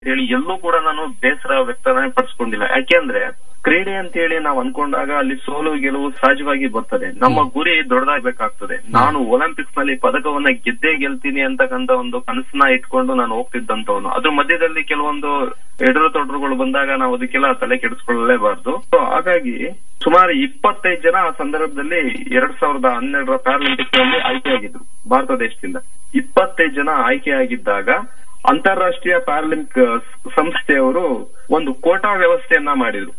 ಹೇಳಿ ಎಲ್ಲೂ ಕೂಡ ನಾನು ಬೇಸರ ವ್ಯಕ್ತನೆ ಪಡಿಸ್ಕೊಂಡಿಲ್ಲ. ಯಾಕೆಂದ್ರೆ ಕ್ರೀಡೆ ಅಂತ ಹೇಳಿ ನಾವು ಅನ್ಕೊಂಡಾಗ ಅಲ್ಲಿ ಸೋಲು ಗೆಲುವು ಸಹಜವಾಗಿ ಬರ್ತದೆ. ನಮ್ಮ ಗುರಿ ದೊಡ್ಡದಾಗಬೇಕಾಗ್ತದೆ. ನಾನು ಒಲಿಂಪಿಕ್ಸ್ ನಲ್ಲಿ ಪದಕವನ್ನ ಗೆದ್ದೇ ಗೆಲ್ತೀನಿ ಅಂತಕ್ಕಂತ ಒಂದು ಕನಸನ್ನ ಇಟ್ಕೊಂಡು ನಾನು ಹೋಗ್ತಿದ್ದಂತವನು. ಅದ್ರ ಮಧ್ಯದಲ್ಲಿ ಕೆಲವೊಂದು ಎಡರು ತೊಡರುಗಳು ಬಂದಾಗ ನಾವು ಅದಕ್ಕೆಲ್ಲ ತಲೆ ಕೆಡಿಸ್ಕೊಳ್ಳಲೇಬಾರ್ದು. ಹಾಗಾಗಿ ಸುಮಾರು 25 ಜನ ಆ ಸಂದರ್ಭದಲ್ಲಿ 2012 ಪ್ಯಾರಾಲಿಂಪಿಕ್ಸ್ ನಲ್ಲಿ ಆಯ್ಕೆಯಾಗಿದ್ರು ಭಾರತ ದೇಶದಿಂದ. 25 ಜನ ಆಯ್ಕೆಯಾಗಿದ್ದಾಗ ಅಂತಾರಾಷ್ಟ್ರೀಯ ಪ್ಯಾರಾಲಿಂಪಿಕ್ ಸಂಸ್ಥೆಯವರು ಒಂದು ಕೋಟಾ ವ್ಯವಸ್ಥೆಯನ್ನ ಮಾಡಿದ್ರು.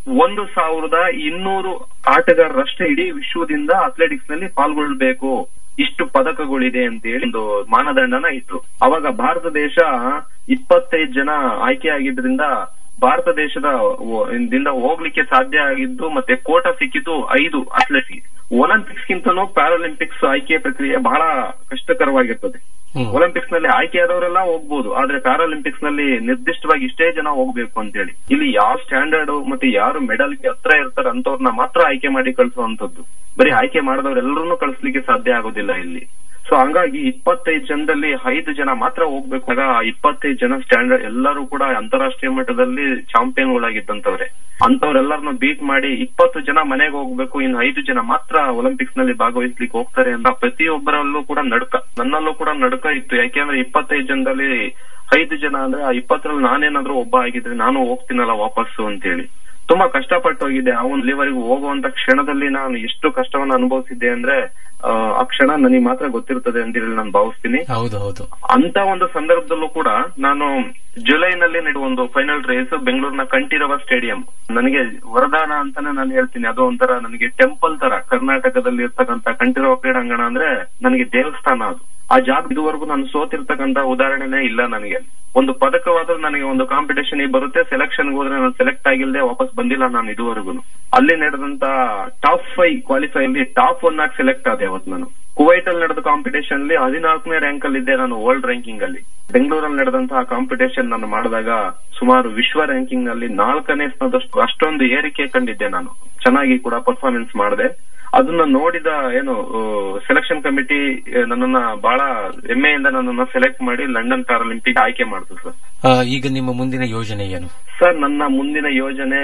1200 ಆಟಗಾರರಷ್ಟೇ ಇಡೀ ವಿಶ್ವದಿಂದ ಅಥ್ಲೆಟಿಕ್ಸ್ ನಲ್ಲಿ ಪಾಲ್ಗೊಳ್ಬೇಕು, ಇಷ್ಟು ಪದಕಗಳಿದೆ ಅಂತ ಹೇಳಿ ಒಂದು ಮಾನದಂಡನ ಇಟ್ರು. ಅವಾಗ ಭಾರತ ದೇಶ 25 ಜನ ಆಯ್ಕೆಯಾಗಿದ್ರಿಂದ ಭಾರತ ದೇಶದಿಂದ ಹೋಗ್ಲಿಕ್ಕೆ ಸಾಧ್ಯ ಆಗಿದ್ದು ಮತ್ತೆ ಕೋಟಾ ಸಿಕ್ಕಿದ್ದು 5 ಅಥ್ಲೆಟ್ಸ್. ಒಲಿಂಪಿಕ್ಸ್ ಗಿಂತನೂ ಪ್ಯಾರಾಲಿಂಪಿಕ್ಸ್ ಆಯ್ಕೆ ಪ್ರಕ್ರಿಯೆ ಬಹಳ ಕಷ್ಟಕರವಾಗಿರ್ತದೆ. ಒಲಿಂಪಿಕ್ಸ್ ನಲ್ಲಿ ಆಯ್ಕೆಯಾದವರೆಲ್ಲ ಹೋಗ್ಬೋದು, ಆದ್ರೆ ಪ್ಯಾರಾಲಿಂಪಿಕ್ಸ್ ನಲ್ಲಿ ನಿರ್ದಿಷ್ಟವಾಗಿ ಇಷ್ಟೇ ಜನ ಹೋಗ್ಬೇಕು ಅಂತ ಹೇಳಿ ಇಲ್ಲಿ ಯಾವ ಸ್ಟ್ಯಾಂಡರ್ಡ್ ಮತ್ತೆ ಯಾರು ಮೆಡಲ್ಗೆ ಹತ್ರ ಇರ್ತಾರೆ ಅಂತವ್ರನ್ನ ಮಾತ್ರ ಆಯ್ಕೆ ಮಾಡಿ ಕಳಿಸುವಂತದ್ದು. ಬರೀ ಆಯ್ಕೆ ಮಾಡಿದವರೆಲ್ಲರನ್ನೂ ಕಳಿಸ್ಲಿಕ್ಕೆ ಸಾಧ್ಯ ಆಗೋದಿಲ್ಲ ಇಲ್ಲಿ. ಸೊ ಹಂಗಾಗಿ 25 ಜನದಲ್ಲಿ 5 ಜನ ಮಾತ್ರ ಹೋಗ್ಬೇಕು. ಆಗ 25 ಜನ ಸ್ಟ್ಯಾಂಡರ್ಡ್ ಎಲ್ಲರೂ ಕೂಡ ಅಂತಾರಾಷ್ಟ್ರೀಯ ಮಟ್ಟದಲ್ಲಿ ಚಾಂಪಿಯನ್ಗಳಾಗಿದ್ದಂತವ್ರೆ. ಅಂತವ್ರೆಲ್ಲರನ್ನು ಬೀಟ್ ಮಾಡಿ 20 ಜನ ಮನೆಗೆ ಹೋಗ್ಬೇಕು, ಇನ್ನು 5 ಜನ ಮಾತ್ರ ಒಲಿಂಪಿಕ್ಸ್ ನಲ್ಲಿ ಭಾಗವಹಿಸ್ಲಿಕ್ಕೆ ಹೋಗ್ತಾರೆ ಅಂತ ಪ್ರತಿಯೊಬ್ಬರಲ್ಲೂ ಕೂಡ ನಡುಕ, ನನ್ನಲ್ಲೂ ಕೂಡ ನಡುಕ ಇತ್ತು. ಯಾಕೆಂದ್ರೆ 25 ಜನದಲ್ಲಿ 5 ಜನ ಅಂದ್ರೆ ಆ 20ರಲ್ಲಿ ನಾನೇನಾದ್ರೂ ಒಬ್ಬ ಆಗಿದ್ರೆ ನಾನು ಹೋಗ್ತೀನಲ್ಲ ವಾಪಸ್ಸು ಅಂತ ಹೇಳಿ ತುಂಬಾ ಕಷ್ಟಪಟ್ಟು ಹೋಗಿದ್ದೆ. ಆ ಒಂದು ಲೆವೆಲ್ಗೆ ಹೋಗುವಂತ ಕ್ಷಣದಲ್ಲಿ ನಾನು ಎಷ್ಟು ಕಷ್ಟವನ್ನ ಅನುಭವಿಸಿದ್ದೆ ಅಂದ್ರೆ ಆ ಕ್ಷಣ ನನಗೆ ಮಾತ್ರ ಗೊತ್ತಿರ್ತದೆ ಅಂತ ಹೇಳಿ ನಾನು ಭಾವಿಸ್ತೀನಿ. ಹೌದು. ಅಂತ ಒಂದು ಸಂದರ್ಭದಲ್ಲೂ ಕೂಡ ನಾನು ಜುಲೈನಲ್ಲಿ ನಡೆಯುವ ಒಂದು ಫೈನಲ್ ರೇಸ್ ಬೆಂಗಳೂರಿನ ಕಂಠೀರವ ಸ್ಟೇಡಿಯಂ ನನಗೆ ವರದಾನ ಅಂತಾನೆ ನಾನು ಹೇಳ್ತೀನಿ. ಅದು ಒಂಥರ ನನಗೆ ಟೆಂಪಲ್ ತರ. ಕರ್ನಾಟಕದಲ್ಲಿ ಇರ್ತಕ್ಕಂಥ ಕಂಠೀರವ ಕ್ರೀಡಾಂಗಣ ಅಂದ್ರೆ ನನಗೆ ದೇವಸ್ಥಾನ. ಅದು ಆ ಜಾಗ ಇದುವರೆಗೂ ನಾನು ಸೋತಿರ್ತಕ್ಕಂಥ ಉದಾಹರಣೆನೇ ಇಲ್ಲ. ನನಗೆ ಒಂದು ಪದಕವಾದ್ರೂ ನನಗೆ ಒಂದು ಕಾಂಪಿಟೇಷನ್ ಬರುತ್ತೆ, ಸೆಲೆಕ್ಷನ್ಗೆ ಹೋದ್ರೆ ನಾನು ಸೆಲೆಕ್ಟ್ ಆಗಿಲ್ಲದೆ ವಾಪಸ್ ಬಂದಿಲ್ಲ ನಾನು ಇದುವರೆಗೂ. ಅಲ್ಲಿ ನಡೆದಂತ ಟಾಪ್ 5 ಕ್ವಾಲಿಫೈ ಅಲ್ಲಿ ಟಾಪ್ 1 ಆಗಿ ಸೆಲೆಕ್ಟ್ ಆದೆ ಅವತ್ತು ನಾನು. ಕುವೈಟ್ ಅಲ್ಲಿ ನಡೆದ ಕಾಂಪಿಟೇಷನ್ ಅಲ್ಲಿ 14ನೇ ರ್ಯಾಂಕ್ ಅಲ್ಲಿ ಇದ್ದೆ ನಾನು ವರ್ಲ್ಡ್ ರ್ಯಾಂಕಿಂಗ್ ಅಲ್ಲಿ. ಬೆಂಗಳೂರಲ್ಲಿ ನಡೆದಂತಹ ಕಾಂಪಿಟೇಷನ್ ನಾನು ಮಾಡಿದಾಗ ಸುಮಾರು ವಿಶ್ವ ರ್ಯಾಂಕಿಂಗ್ ನಲ್ಲಿ 4ನೇ ಸ್ಥಾನದಷ್ಟು ಅಷ್ಟೊಂದು ಏರಿಕೆ ಕಂಡಿದ್ದೆ ನಾನು. ಚೆನ್ನಾಗಿ ಕೂಡ ಪರ್ಫಾರ್ಮೆನ್ಸ್ ಮಾಡಿದೆ. ಅದನ್ನ ನೋಡಿದ ಸೆಲೆಕ್ಷನ್ ಕಮಿಟಿ ನನ್ನನ್ನ ಬಹಳ ಹೆಮ್ಮೆಯಿಂದ ನನ್ನನ್ನ ಸೆಲೆಕ್ಟ್ ಮಾಡಿ ಲಂಡನ್ ಪ್ಯಾರಾಲಿಂಪಿಕ್ ಆಯ್ಕೆ ಮಾಡಿದ್ರು ಸರ್. ಈಗ ನಿಮ್ಮ ಮುಂದಿನ ಯೋಜನೆ ಏನು ಸರ್? ನನ್ನ ಮುಂದಿನ ಯೋಜನೆ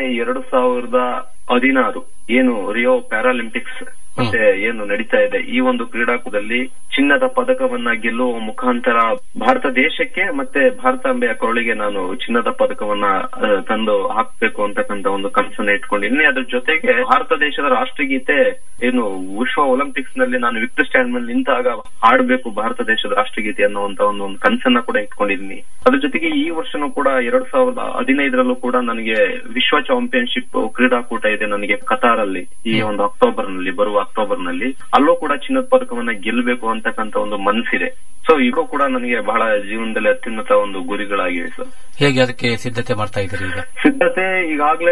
2016 ಏನು ರಿಯೋ ಪ್ಯಾರಾಲಿಂಪಿಕ್ಸ್ ಮತ್ತೆ ಏನು ನಡೀತಾ ಇದೆ, ಈ ಒಂದು ಕ್ರೀಡಾಕೂಟದಲ್ಲಿ ಚಿನ್ನದ ಪದಕವನ್ನ ಗೆಲ್ಲುವ ಮುಖಾಂತರ ಭಾರತ ದೇಶಕ್ಕೆ ಮತ್ತೆ ಭಾರತಾಂಬೆಯ ಕೊರಳಿಗೆ ನಾನು ಚಿನ್ನದ ಪದಕವನ್ನ ತಂದು ಹಾಕ್ಬೇಕು ಅಂತಕ್ಕಂತ ಒಂದು ಕನಸನ್ನ ಇಟ್ಕೊಂಡಿದ್ದೀನಿ. ಅದ್ರ ಜೊತೆಗೆ ಭಾರತ ದೇಶದ ರಾಷ್ಟ್ರಗೀತೆ ಏನು ವಿಶ್ವ ಒಲಿಂಪಿಕ್ಸ್ ನಲ್ಲಿ ನಾನು ವಿಕ್ಟರ್ ಸ್ಟ್ಯಾಂಡ್ ಮೇಲೆ ನಿಂತಾಗ ಹಾಡ್ಬೇಕು ಭಾರತ ದೇಶದ ರಾಷ್ಟ್ರಗೀತೆ ಅನ್ನುವಂತ ಒಂದು ಕನಸನ್ನ ಕೂಡ ಇಟ್ಕೊಂಡಿದ್ದೀನಿ. ಅದ್ರ ಜೊತೆಗೆ ಈ ವರ್ಷನೂ ಕೂಡ 2015ರಲ್ಲೂ ಕೂಡ ನನಗೆ ವಿಶ್ವ ಚಾಂಪಿಯನ್ಶಿಪ್ ಕ್ರೀಡಾಕೂಟ ಇದೆ ನನಗೆ ಕತಾರ್ ಅಲ್ಲಿ ಈ ಒಂದು ಬರುವ ಅಕ್ಟೋಬರ್ ನಲ್ಲಿ. ಅಲ್ಲೂ ಕೂಡ ಚಿನ್ನದ ಪದಕವನ್ನ ಗೆಲ್ಲಬೇಕು ಅಂತಕ್ಕಂತ ಒಂದು ಮನಸ್ಸಿದೆ. ಸೊ ಇದು ಕೂಡ ನನಗೆ ಬಹಳ ಜೀವನದಲ್ಲಿ ಅತ್ಯುನ್ನತ ಒಂದು ಗುರಿಗಳಾಗಿವೆ ಸರ್. ಹೇಗೆ ಅದಕ್ಕೆ ಸಿದ್ಧತೆ ಮಾಡ್ತಾ ಇದ್ದೀರಿ ಈಗ? ಸಿದ್ಧತೆ ಈಗಾಗಲೇ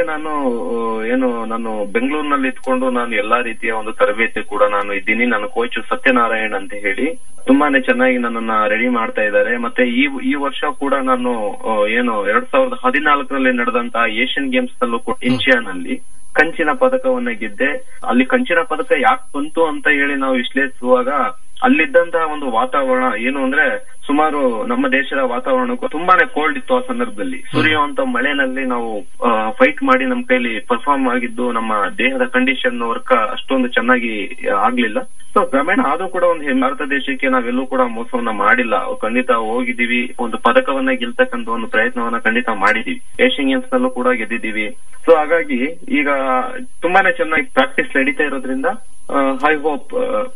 ನಾನು ಬೆಂಗಳೂರಿನಲ್ಲಿ ಇಟ್ಕೊಂಡು ನಾನು ಎಲ್ಲಾ ರೀತಿಯ ಒಂದು ತರಬೇತಿ ಕೂಡ ನಾನು ಇದ್ದೀನಿ. ನನ್ನ ಕೋಚ್ ಸತ್ಯನಾರಾಯಣ್ ಅಂತ ಹೇಳಿ ತುಂಬಾನೇ ಚೆನ್ನಾಗಿ ನನ್ನನ್ನ ರೆಡಿ ಮಾಡ್ತಾ ಇದ್ದಾರೆ. ಮತ್ತೆ ಈ ವರ್ಷ ಕೂಡ ನಾನು 2014ರಲ್ಲಿ ನಡೆದಂತಹ ಏಷ್ಯನ್ ಗೇಮ್ಸ್ ನಲ್ಲೂ ಕೂಡ ಇಂಚಿಯಾನಲ್ಲಿ ಕಂಚಿನ ಪದಕವನ್ನ ಗೆದ್ದೆ. ಅಲ್ಲಿ ಕಂಚಿನ ಪದಕ ಯಾಕೆ ಬಂತು ಅಂತ ಹೇಳಿ ನಾವು ವಿಶ್ಲೇಷಿಸುವಾಗ ಅಲ್ಲಿದ್ದಂತಹ ಒಂದು ವಾತಾವರಣ ಏನು ಅಂದ್ರೆ ಸುಮಾರು ನಮ್ಮ ದೇಶದ ವಾತಾವರಣಕ್ಕೂ ತುಂಬಾನೇ ಕೋಲ್ಡ್ ಇತ್ತು. ಆ ಸಂದರ್ಭದಲ್ಲಿ ಸುರಿಯುವಂತ ಮಳೆನಲ್ಲಿ ನಾವು ಫೈಟ್ ಮಾಡಿ ನಮ್ಮ ಕೈಲಿ ಪರ್ಫಾರ್ಮ್ ಆಗಿದ್ದು ನಮ್ಮ ದೇಹದ ಕಂಡೀಷನ್ ವರ್ಕ್ ಅಷ್ಟೊಂದು ಚೆನ್ನಾಗಿ ಆಗ್ಲಿಲ್ಲ. ಸೊ ಕ್ರಮೇಣ ಆದ್ರೂ ಕೂಡ ಒಂದು ಭಾರತ ದೇಶಕ್ಕೆ ನಾವೆಲ್ಲೂ ಕೂಡ ಮೋಸವನ್ನ ಮಾಡಿಲ್ಲ. ಖಂಡಿತ ಹೋಗಿದ್ದೀವಿ, ಒಂದು ಪದಕವನ್ನ ಗೆಲ್ತಕ್ಕಂತ ಒಂದು ಪ್ರಯತ್ನವನ್ನ ಖಂಡಿತ ಮಾಡಿದೀವಿ. ಏಷ್ಯನ್ ಗೇಮ್ಸ್ ನಲ್ಲೂ ಕೂಡ ಗೆದ್ದಿದ್ದೀವಿ. ಸೊ ಹಾಗಾಗಿ ಈಗ ತುಂಬಾನೇ ಚೆನ್ನಾಗಿ ಪ್ರಾಕ್ಟೀಸ್ ನಡೀತಾ ಇರೋದ್ರಿಂದ ಐ ಹೋಪ್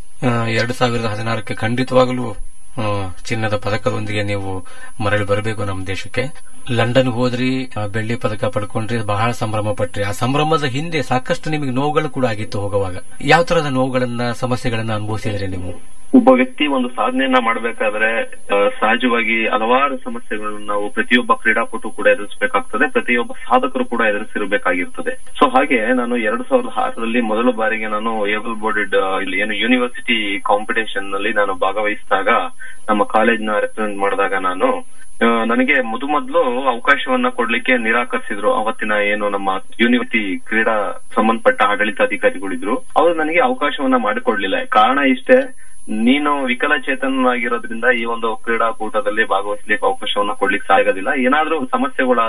2016ಕ್ಕೆ ಖಂಡಿತವಾಗಲೂ ಚಿನ್ನದ ಪದಕದೊಂದಿಗೆ ನೀವು ಮರಳಿ ಬರಬೇಕು ನಮ್ಮ ದೇಶಕ್ಕೆ. ಲಂಡನ್ ಹೋದ್ರಿ, ಬೆಳ್ಳಿ ಪದಕ ಪಡ್ಕೊಂಡ್ರಿ, ಬಹಳ ಸಂಭ್ರಮ ಪಟ್ರಿ. ಆ ಸಂಭ್ರಮದ ಹಿಂದೆ ಸಾಕಷ್ಟು ನಿಮಗೆ ನೋವುಗಳು ಕೂಡ ಆಗಿತ್ತು ಹೋಗುವಾಗ. ಯಾವ ತರದ ನೋವುಗಳನ್ನ, ಸಮಸ್ಯೆಗಳನ್ನ ಅನುಭವಿಸಿದ್ರಿ ನೀವು? ಒಬ್ಬ ವ್ಯಕ್ತಿ ಒಂದು ಸಾಧನೆಯನ್ನ ಮಾಡಬೇಕಾದ್ರೆ ಸಹಜವಾಗಿ ಹಲವಾರು ಸಮಸ್ಯೆಗಳನ್ನು ನಾವು ಪ್ರತಿಯೊಬ್ಬ ಕ್ರೀಡಾಪಟು ಕೂಡ ಎದುರಿಸಬೇಕಾಗ್ತದೆ, ಪ್ರತಿಯೊಬ್ಬ ಸಾಧಕರು ಕೂಡ ಎದುರಿಸಿರಬೇಕಾಗಿರ್ತದೆ. ಸೊ ಹಾಗೆ ನಾನು 2006ರಲ್ಲಿ ಮೊದಲ ಬಾರಿಗೆ ನಾನು ಏಬಲ್ ಬೋರ್ಡೆಡ್ ಏನು ಯೂನಿವರ್ಸಿಟಿ ಕಾಂಪಿಟೇಷನ್ ನಲ್ಲಿ ನಾನು ಭಾಗವಹಿಸಿದಾಗ, ನಮ್ಮ ಕಾಲೇಜ್ನ ರೆಪ್ರೆಸೆಂಟ್ ಮಾಡಿದಾಗ ನನಗೆ ಮೊದಲು ಅವಕಾಶವನ್ನ ಕೊಡ್ಲಿಕ್ಕೆ ನಿರಾಕರಿಸಿದ್ರು. ಅವತ್ತಿನ ಏನು ನಮ್ಮ ಯೂನಿವರ್ಸಿಟಿ ಕ್ರೀಡಾ ಸಂಬಂಧಪಟ್ಟ ಆಡಳಿತಾಧಿಕಾರಿಗಳಿದ್ರು, ಅವರು ನನಗೆ ಅವಕಾಶವನ್ನ ಮಾಡಿಕೊಡ್ಲಿಲ್ಲ. ಕಾರಣ ಇಷ್ಟೇ, ನೀನು ವಿಕಲಚೇತನನಾಗಿರೋದ್ರಿಂದ ಈ ಒಂದು ಕ್ರೀಡಾಕೂಟದಲ್ಲಿ ಭಾಗವಹಿಸ್ಲಿಕ್ಕೆ ಅವಕಾಶವನ್ನ ಕೊಡ್ಲಿಕ್ಕೆ ಸಾಗೋದಿಲ್ಲ. ಏನಾದ್ರೂ ಸಮಸ್ಯೆಗಳ